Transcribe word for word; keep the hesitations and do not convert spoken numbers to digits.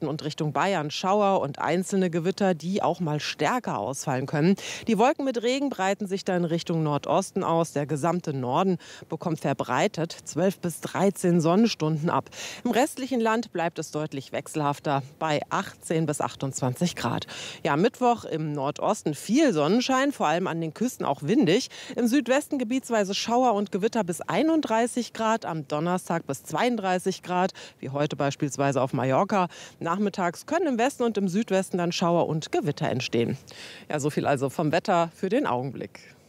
Osten und Richtung Bayern Schauer und einzelne Gewitter, die auch mal stärker ausfallen können. Die Wolken mit Regen breiten sich dann Richtung Nordosten aus. Der gesamte Norden bekommt verbreitet zwölf bis dreizehn Sonnenstunden ab. Im restlichen Land bleibt es deutlich wechselhafter bei achtzehn bis achtundzwanzig Grad. Ja, Mittwoch im Nordosten viel Sonnenschein, vor allem an den Küsten auch windig. Im Südwesten gebietsweise Schauer und Gewitter bis einunddreißig Grad, am Donnerstag bis zweiunddreißig Grad, wie heute beispielsweise auf Mallorca. Nachmittags können im Westen und im Südwesten dann Schauer und Gewitter entstehen. Ja, so viel also vom Wetter für den Augenblick.